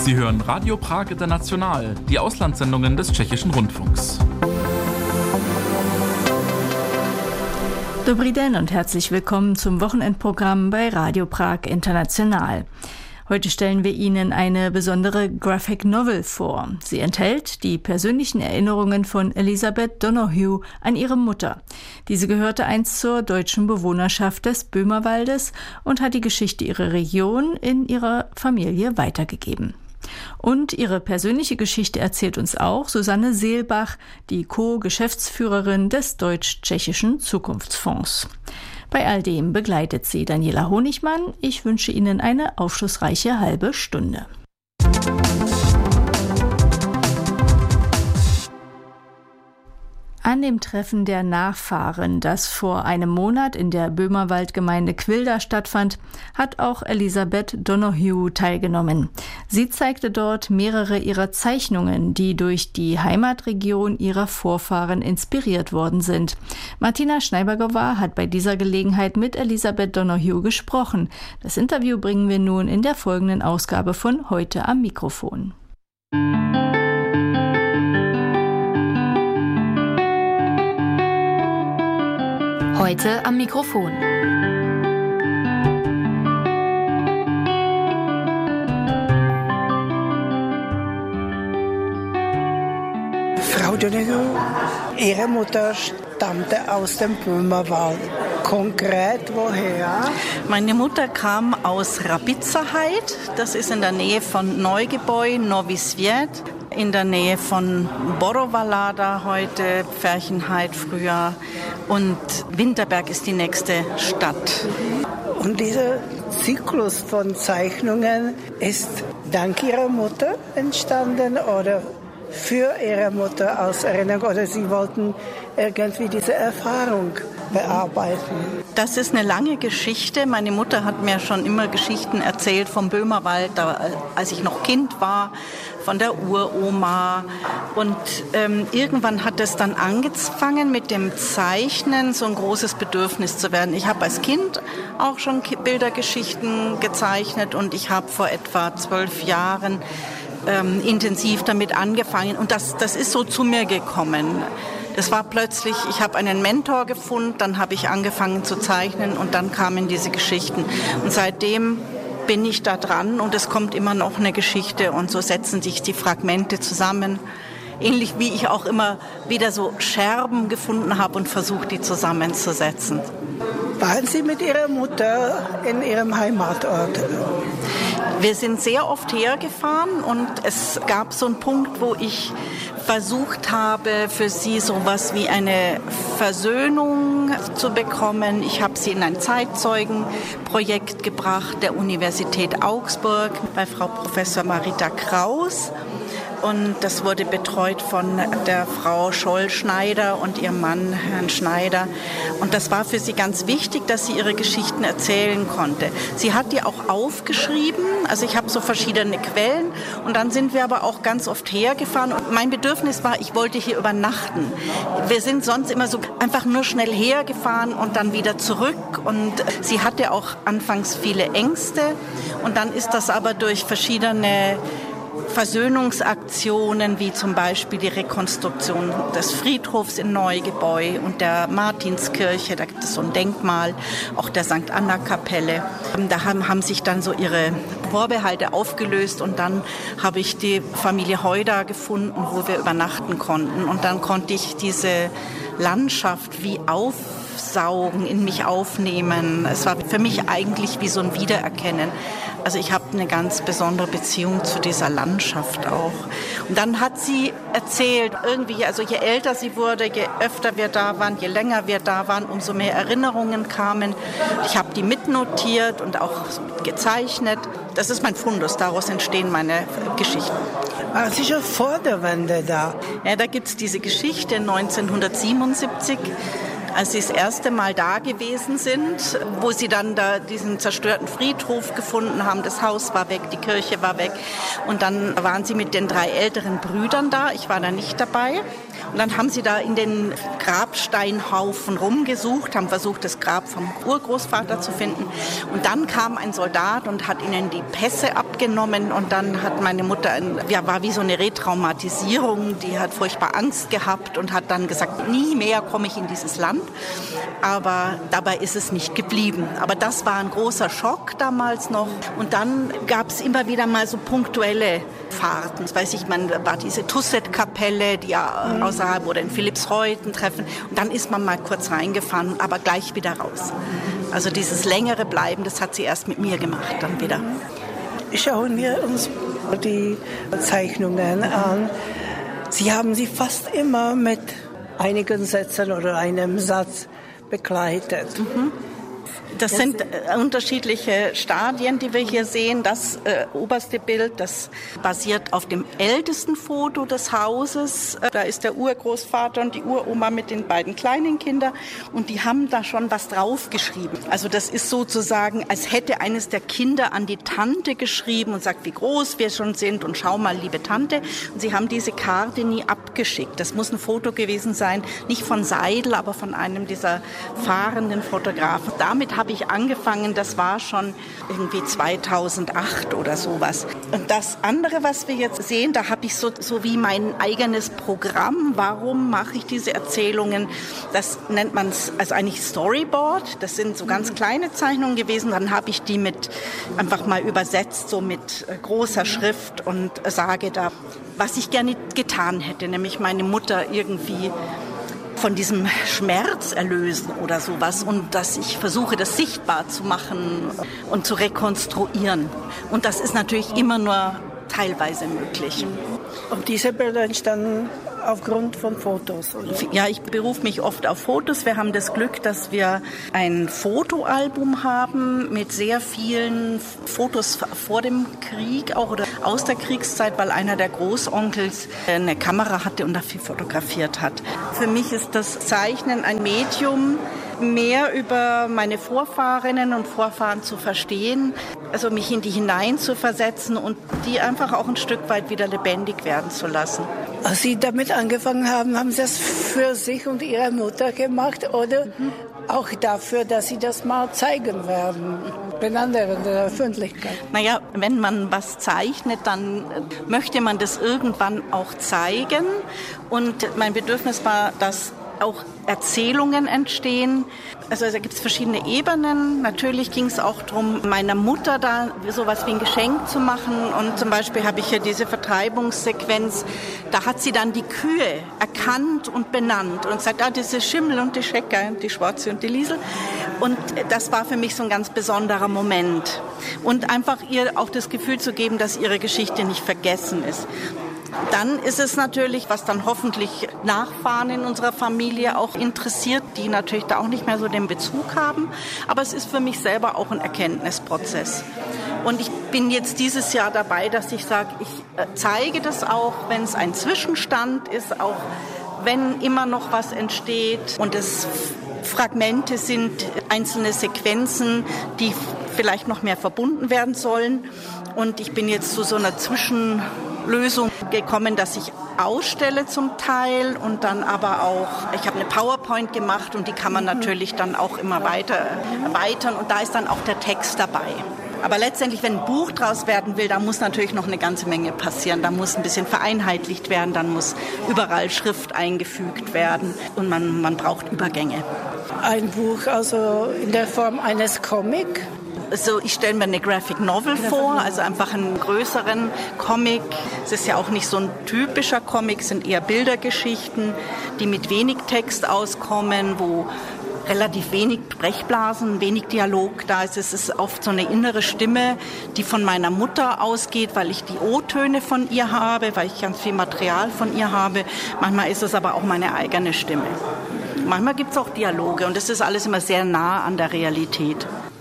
Sie hören Radio Prag International, die Auslandssendungen des Tschechischen Rundfunks. Dobrý den und herzlich willkommen zum Wochenendprogramm bei Radio Prag International. Heute stellen wir Ihnen eine besondere Graphic Novel vor. Sie enthält die persönlichen Erinnerungen von Elisabeth Donoghue an ihre Mutter. Diese gehörte einst zur deutschen Bewohnerschaft des Böhmerwaldes und hat die Geschichte ihrer Region in ihrer Familie weitergegeben. Und ihre persönliche Geschichte erzählt uns auch Susanne Seelbach, die Co-Geschäftsführerin des Deutsch-Tschechischen Zukunftsfonds. Bei all dem begleitet sie Daniela Honigmann. Ich wünsche Ihnen eine aufschlussreiche halbe Stunde. An dem Treffen der Nachfahren, das vor einem Monat in der Böhmerwaldgemeinde Quilda stattfand, hat auch Elisabeth Donoghue teilgenommen. Sie zeigte dort mehrere ihrer Zeichnungen, die durch die Heimatregion ihrer Vorfahren inspiriert worden sind. Martina Schneibergowa hat bei dieser Gelegenheit mit Elisabeth Donoghue gesprochen. Das Interview bringen wir nun in der folgenden Ausgabe von Heute am Mikrofon. Heute am Mikrofon. Frau Donoghue, Ihre Mutter stammte aus dem Böhmerwald. Konkret woher? Meine Mutter kam aus Rabitzaheid, das ist in der Nähe von Neugebäu, Novi Svět, in der Nähe von Borovalada heute, Pferchenheid früher, und Winterberg ist die nächste Stadt. Und dieser Zyklus von Zeichnungen ist dank Ihrer Mutter entstanden oder für Ihre Mutter als Erinnerung, oder Sie wollten irgendwie diese Erfahrung bearbeiten? Das ist eine lange Geschichte. Meine Mutter hat mir schon immer Geschichten erzählt vom Böhmerwald, als ich noch Kind war, von der Uroma. Und irgendwann hat es dann angefangen mit dem Zeichnen, so ein großes Bedürfnis zu werden. Ich habe als Kind auch schon Bildergeschichten gezeichnet und ich habe vor etwa 12 Jahren intensiv damit angefangen. Und das ist so zu mir gekommen. Das war plötzlich, ich habe einen Mentor gefunden, dann habe ich angefangen zu zeichnen und dann kamen diese Geschichten. Und seitdem bin ich da dran und es kommt immer noch eine Geschichte und so setzen sich die Fragmente zusammen. Ähnlich wie ich auch immer wieder so Scherben gefunden habe und versuche, die zusammenzusetzen. Waren Sie mit Ihrer Mutter in Ihrem Heimatort? Wir sind sehr oft hergefahren und es gab so einen Punkt, wo ich versucht habe, für sie sowas wie eine Versöhnung zu bekommen. Ich habe sie in ein Zeitzeugenprojekt gebracht der Universität Augsburg bei Frau Professor Marita Kraus. Und das wurde betreut von der Frau Scholl-Schneider und ihrem Mann, Herrn Schneider. Und das war für sie ganz wichtig, dass sie ihre Geschichten erzählen konnte. Sie hat die auch aufgeschrieben, also ich habe so verschiedene Quellen. Und dann sind wir aber auch ganz oft hergefahren. Und mein Bedürfnis war, ich wollte hier übernachten. Wir sind sonst immer so einfach nur schnell hergefahren und dann wieder zurück. Und sie hatte auch anfangs viele Ängste. Und dann ist das aber durch verschiedene Versöhnungsaktionen, wie zum Beispiel die Rekonstruktion des Friedhofs in Neugebäu und der Martinskirche, da gibt es so ein Denkmal, auch der St. Anna-Kapelle. Da haben sich dann so ihre Vorbehalte aufgelöst und dann habe ich die Familie Heuda gefunden, wo wir übernachten konnten. Und dann konnte ich diese Landschaft wie aufsaugen, in mich aufnehmen. Es war für mich eigentlich wie so ein Wiedererkennen. Also ich habe eine ganz besondere Beziehung zu dieser Landschaft auch. Und dann hat sie erzählt, irgendwie, also je älter sie wurde, je öfter wir da waren, je länger wir da waren, umso mehr Erinnerungen kamen. Ich habe die mitnotiert und auch gezeichnet. Das ist mein Fundus, daraus entstehen meine Geschichten. War sie schon vor der Wende da? Ja, da gibt es diese Geschichte 1977. als sie das erste Mal da gewesen sind, wo sie dann da diesen zerstörten Friedhof gefunden haben. Das Haus war weg, die Kirche war weg. Und dann waren sie mit den 3 älteren Brüdern da. Ich war da nicht dabei. Und dann haben sie da in den Grabsteinhaufen rumgesucht, haben versucht, das Grab vom Urgroßvater zu finden. Und dann kam ein Soldat und hat ihnen die Pässe abgenommen. Und dann hat meine Mutter, war wie so eine Retraumatisierung, die hat furchtbar Angst gehabt und hat dann gesagt, nie mehr komme ich in dieses Land. Aber dabei ist es nicht geblieben. Aber das war ein großer Schock damals noch. Und dann gab es immer wieder mal so punktuelle Fahrten. Das weiß ich, man war diese Tusset-Kapelle, die ja außerhalb oder in Philippsreuthen treffen. Und dann ist man mal kurz reingefahren, aber gleich wieder raus. Also dieses längere Bleiben, das hat sie erst mit mir gemacht, dann wieder. Schauen wir uns die Zeichnungen an. Sie haben sie fast immer mit einigen Sätzen oder einem Satz begleitet. Das sind unterschiedliche Stadien, die wir hier sehen. Das oberste Bild, das basiert auf dem ältesten Foto des Hauses. Da ist der Urgroßvater und die Uroma mit den beiden kleinen Kindern. Und die haben da schon was draufgeschrieben. Also das ist sozusagen, als hätte eines der Kinder an die Tante geschrieben und sagt, wie groß wir schon sind und schau mal, liebe Tante. Und sie haben diese Karte nie abgeschickt. Das muss ein Foto gewesen sein, nicht von Seidel, aber von einem dieser fahrenden Fotografen. Damit habe ich angefangen, das war schon irgendwie 2008 oder sowas. Und das andere, was wir jetzt sehen, da habe ich so wie mein eigenes Programm. Warum mache ich diese Erzählungen? Das nennt man es also eigentlich Storyboard. Das sind so ganz kleine Zeichnungen gewesen. Dann habe ich die einfach mal übersetzt, so mit großer Schrift und sage da, was ich gerne getan hätte, nämlich meine Mutter irgendwie von diesem Schmerz erlösen oder sowas und dass ich versuche, das sichtbar zu machen und zu rekonstruieren. Und das ist natürlich immer nur teilweise möglich. Und diese Bilder entstanden aufgrund von Fotos, oder? Ja, ich berufe mich oft auf Fotos. Wir haben das Glück, dass wir ein Fotoalbum haben mit sehr vielen Fotos vor dem Krieg auch oder aus der Kriegszeit, weil einer der Großonkels eine Kamera hatte und dafür fotografiert hat. Für mich ist das Zeichnen ein Medium, mehr über meine Vorfahrinnen und Vorfahren zu verstehen, also mich in die hineinzuversetzen und die einfach auch ein Stück weit wieder lebendig werden zu lassen. Als Sie damit angefangen haben, haben Sie das für sich und Ihre Mutter gemacht oder auch dafür, dass Sie das mal zeigen werden, den anderen in der Öffentlichkeit? Naja, wenn man was zeichnet, dann möchte man das irgendwann auch zeigen. Und mein Bedürfnis war, dass auch Erzählungen entstehen. Also da gibt es verschiedene Ebenen. Natürlich ging es auch darum, meiner Mutter da sowas wie ein Geschenk zu machen. Und zum Beispiel habe ich hier diese Vertreibungssequenz. Da hat sie dann die Kühe erkannt und benannt und gesagt, das ist Schimmel und die Schecker, die Schwarze und die Liesel. Und das war für mich so ein ganz besonderer Moment. Und einfach ihr auch das Gefühl zu geben, dass ihre Geschichte nicht vergessen ist. Dann ist es natürlich, was dann hoffentlich Nachfahren in unserer Familie auch interessiert, die natürlich da auch nicht mehr so den Bezug haben. Aber es ist für mich selber auch ein Erkenntnisprozess. Und ich bin jetzt dieses Jahr dabei, dass ich sage, ich zeige das auch, wenn es ein Zwischenstand ist, auch wenn immer noch was entsteht und es Fragmente sind, einzelne Sequenzen, die vielleicht noch mehr verbunden werden sollen. Und ich bin jetzt zu so einer Zwischenlösung gekommen, dass ich ausstelle zum Teil und dann aber auch, ich habe eine PowerPoint gemacht und die kann man natürlich dann auch immer weiter erweitern und da ist dann auch der Text dabei. Aber letztendlich, wenn ein Buch draus werden will, da muss natürlich noch eine ganze Menge passieren. Da muss ein bisschen vereinheitlicht werden, dann muss überall Schrift eingefügt werden und man braucht Übergänge. Ein Buch also in der Form eines Comic? Also ich stelle mir eine Graphic Novel vor, also einfach einen größeren Comic. Es ist ja auch nicht so ein typischer Comic, es sind eher Bildergeschichten, die mit wenig Text auskommen, wo relativ wenig Sprechblasen, wenig Dialog da ist. Es ist oft so eine innere Stimme, die von meiner Mutter ausgeht, weil ich die O-Töne von ihr habe, weil ich ganz viel Material von ihr habe. Manchmal ist es aber auch meine eigene Stimme. Manchmal gibt es auch Dialoge und das ist alles immer sehr nah an der Realität.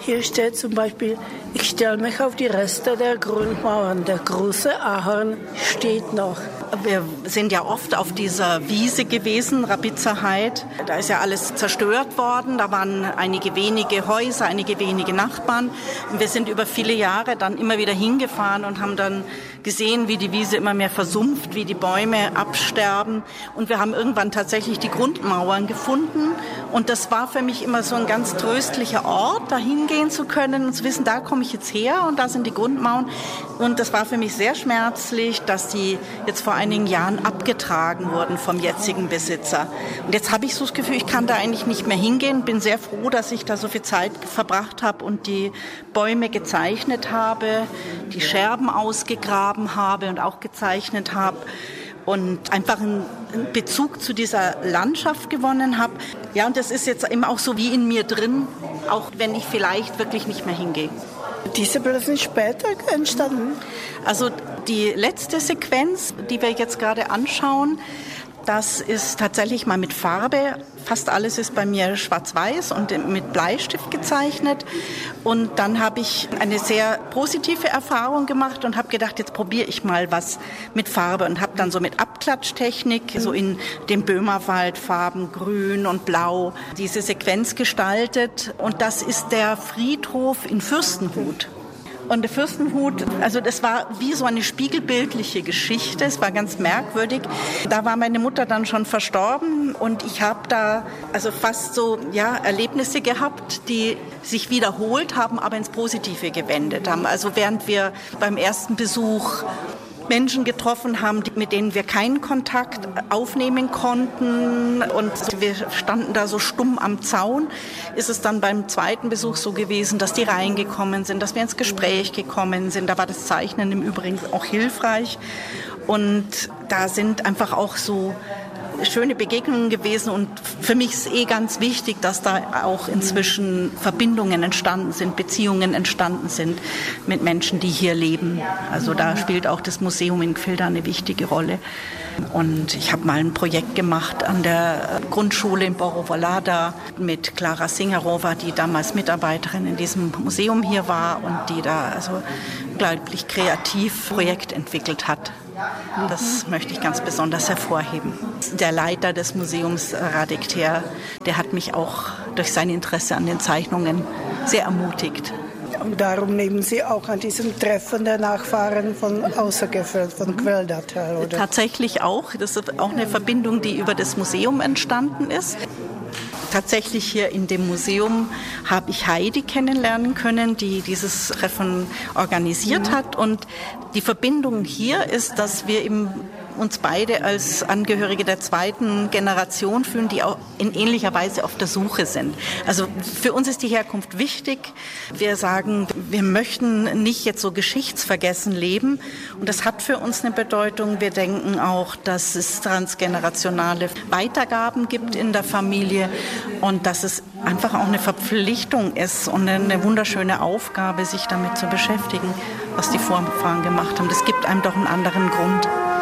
Hier steht zum Beispiel, ich stelle mich auf die Reste der Grundmauern. Der große Ahorn steht noch. Wir sind ja oft auf dieser Wiese gewesen, Rabitzerheide. Da ist ja alles zerstört worden. Da waren einige wenige Häuser, einige wenige Nachbarn. Und wir sind über viele Jahre dann immer wieder hingefahren und haben dann gesehen, wie die Wiese immer mehr versumpft, wie die Bäume absterben. Und wir haben irgendwann tatsächlich die Grundmauern gefunden. Und das war für mich immer so ein ganz tröstlicher Ort, da hingehen zu können und zu wissen, da komme ich jetzt her und da sind die Grundmauern. Und das war für mich sehr schmerzlich, dass die jetzt vor einigen Jahren abgetragen wurden vom jetzigen Besitzer. Und jetzt habe ich so das Gefühl, ich kann da eigentlich nicht mehr hingehen. Bin sehr froh, dass ich da so viel Zeit verbracht habe und die Bäume gezeichnet habe, die Scherben ausgegraben habe und auch gezeichnet habe und einfach einen Bezug zu dieser Landschaft gewonnen habe. Ja, und das ist jetzt eben auch so wie in mir drin, auch wenn ich vielleicht wirklich nicht mehr hingehe. Diese Bilder sind später entstanden? Also die letzte Sequenz, die wir jetzt gerade anschauen, das ist tatsächlich mal mit Farbe. Fast alles ist bei mir schwarz-weiß und mit Bleistift gezeichnet. Und dann habe ich eine sehr positive Erfahrung gemacht und habe gedacht, jetzt probiere ich mal was mit Farbe und habe dann so mit Abklatschtechnik, so in den Böhmerwaldfarben grün und blau, diese Sequenz gestaltet. Und das ist der Friedhof in Fürstenhut. Und der Fürstenhut, also das war wie so eine spiegelbildliche Geschichte, es war ganz merkwürdig. Da war meine Mutter dann schon verstorben und ich habe da also fast so Erlebnisse gehabt, die sich wiederholt haben, aber ins Positive gewendet haben. Also während wir beim ersten Besuch Menschen getroffen haben, mit denen wir keinen Kontakt aufnehmen konnten und wir standen da so stumm am Zaun, ist es dann beim zweiten Besuch so gewesen, dass die reingekommen sind, dass wir ins Gespräch gekommen sind. Da war das Zeichnen im Übrigen auch hilfreich und da sind einfach auch so schöne Begegnungen gewesen und für mich ist ganz wichtig, dass da auch inzwischen Verbindungen entstanden sind, Beziehungen entstanden sind mit Menschen, die hier leben. Also da spielt auch das Museum in Gfilda eine wichtige Rolle. Und ich habe mal ein Projekt gemacht an der Grundschule in Borovolada mit Klara Singerova, die damals Mitarbeiterin in diesem Museum hier war und die da also unglaublich kreativ Projekt entwickelt hat. Das möchte ich ganz besonders hervorheben. Der Leiter des Museums, Radek Ter, der hat mich auch durch sein Interesse an den Zeichnungen sehr ermutigt. Und darum nehmen Sie auch an diesem Treffen der Nachfahren von Außergefeld, von Gfilda teil, oder? Tatsächlich auch. Das ist auch eine Verbindung, die über das Museum entstanden ist. Tatsächlich hier in dem Museum habe ich Heidi kennenlernen können, die dieses Treffen organisiert hat. Und die Verbindung hier ist, dass wir eben uns beide als Angehörige der zweiten Generation fühlen, die auch in ähnlicher Weise auf der Suche sind. Also für uns ist die Herkunft wichtig. Wir sagen, wir möchten nicht jetzt so geschichtsvergessen leben. Und das hat für uns eine Bedeutung. Wir denken auch, dass es transgenerationale Weitergaben gibt in der Familie und dass es einfach auch eine Verpflichtung ist und eine wunderschöne Aufgabe, sich damit zu beschäftigen, was die Vorfahren gemacht haben. Das gibt einem doch einen anderen Grund.